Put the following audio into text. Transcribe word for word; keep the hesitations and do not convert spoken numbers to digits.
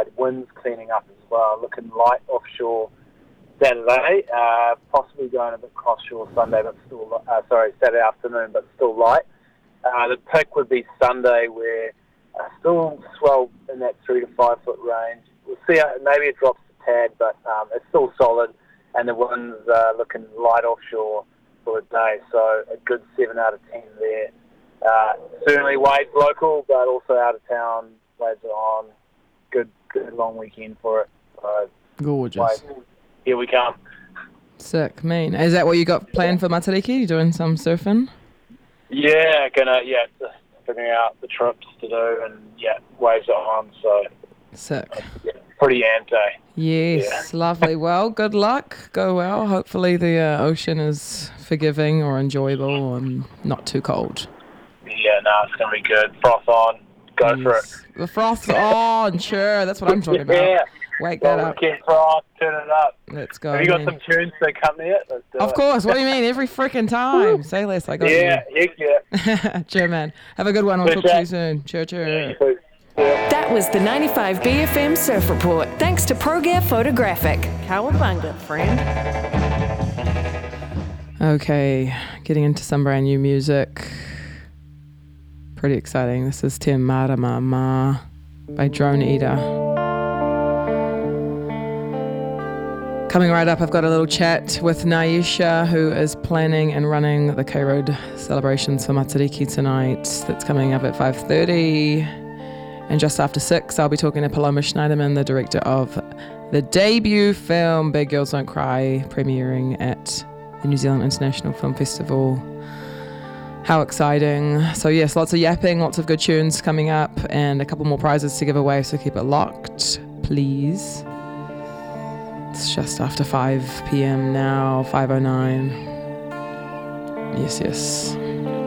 wide. Winds cleaning up as well. Looking light offshore Saturday, uh, possibly going a bit cross-shore Sunday, but still, uh, sorry, Saturday afternoon, but still light. Uh, the pick would be Sunday, where uh, still swell in that three to five foot range. We'll see how, maybe it drops a tad, but um, it's still solid, and the wind's uh, looking light offshore for the day, so a good seven out of ten there. Uh, certainly waves local, but also out of town, waves are on. Good, good long weekend for it. So, gorgeous. Waves. Here we come. Sick, mean. Is that what you got planned for Matariki? You doing some surfing? Yeah, gonna yeah, just figuring out the trips to do, and yeah, waves are on, so sick. Uh, yeah, pretty amped, eh? Yes, yeah. Lovely. Well, good luck. Go well. Hopefully the uh, ocean is forgiving or enjoyable and not too cold. Yeah, no, it's gonna be good. Froth on. Go yes. for it. The froth's on. Sure, that's what I'm talking about. Yeah. Wake well, that up. Weekend froth, turn it up. Let's go. Have you got man. some tunes to accompany it? Let's do of it. course. What do you mean? Every freaking time. Say less. I got yeah, you. Yeah, heck yeah. Cheer, man. Have a good one. I'll talk to you soon. Cheer, cheer. Yeah, yeah. That was the ninety-five B F M Surf Report. Thanks to ProGear Photographic. Cowabunga, friend. Okay, getting into some brand new music. Pretty exciting. This is Te Marama Ma by Drone Eater. Coming right up, I've got a little chat with Naisha, who is planning and running the K-Road celebrations for Matariki tonight. That's coming up at five thirty. And just after six, I'll be talking to Paloma Schneiderman, the director of the debut film Big Girls Don't Cry, premiering at the New Zealand International Film Festival. How exciting. So yes, lots of yapping, lots of good tunes coming up, and a couple more prizes to give away, so keep it locked, please. It's just after five p.m. now, five oh nine. Yes, yes.